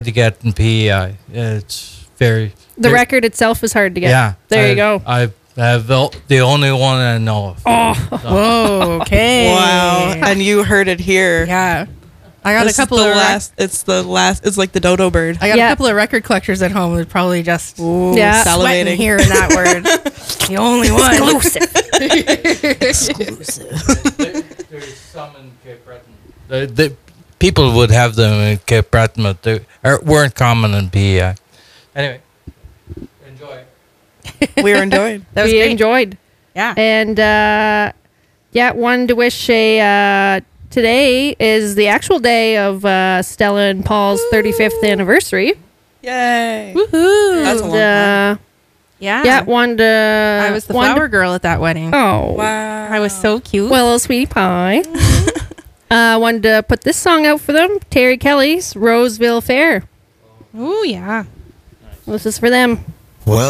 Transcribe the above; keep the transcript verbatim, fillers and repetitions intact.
to get in P E I. It's very The there- record itself is hard to get. Yeah, There I, you go. I have the, the only one I know of. Oh, Whoa, okay. Wow. And you heard it here. Yeah. I got This a couple is the of rec- last. It's the last. It's like the dodo bird. I got Yeah. a couple of record collectors at home who'd probably just Ooh, Yeah. sweating salivating. hearing that word. The only one. exclusive. There- There's some in Cape Breton. The, the people would have them in Cape Breton, but they are, weren't common in P E I. Anyway, enjoy. We were enjoying. That was we great. enjoyed. Yeah. And uh, yeah, wanted to wish a uh, today is the actual day of uh, Stella and Paul's thirty-fifth anniversary. Yay. Woohoo. That's a long And, uh, yeah. yeah, wanted to. I was the wanted flower to- girl at that wedding. Oh, Wow. I was so cute. well, little sweetie pie. uh, wanted to put this song out for them. Terry Kelly's Roseville Fair. Ooh, yeah. This is for them.